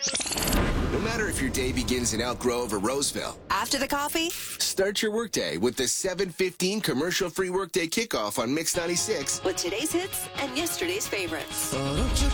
No matter if your day begins in Elk Grove or Roseville, After the coffee, start your workday with the 7:15 commercial-free workday kickoff on Mix 96. with today's hits and yesterday's favorites. Don't you